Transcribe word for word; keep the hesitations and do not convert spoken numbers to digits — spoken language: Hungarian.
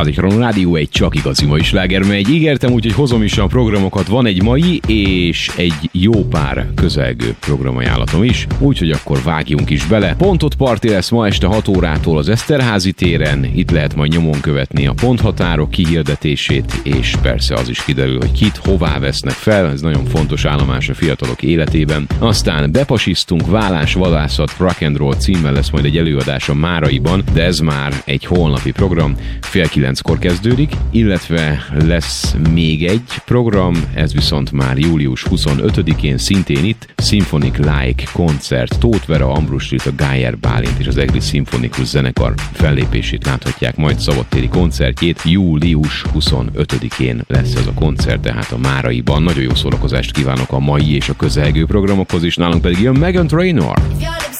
Százikron Rádió egy csak igazi mai sláger megy. Ígértem, úgyhogy hozom is a programokat. Van egy mai és egy jó pár közelgő programajánlatom is, úgyhogy akkor vágjunk is bele. Pontot Party lesz ma este hat órától az Eszterházi téren. Itt lehet majd nyomon követni a ponthatárok kihirdetését, és persze az is kiderül, hogy kit hová vesznek fel. Ez nagyon fontos állomás a fiatalok életében. Aztán bepasisztunk, vállás, vadászat, rock and roll címmel lesz majd egy előadás a Máraiban, de ez már egy holnapi program, fél kilenckor kezdődik, illetve lesz még egy program, ez viszont már július huszonötödikén szintén itt, Symphonic Like koncert. Tóth Vera, Ambrus Rilta, Gájer Bálint és az Egri Szimfonikus Zenekar fellépését láthatják, majd szabadtéri koncertjét. július huszonötödikén lesz ez a koncert, tehát a Máraiban. Nagyon jó szórakozást kívánok a mai és a közelgő programokhoz is, nálunk pedig jön Meghan Trainor.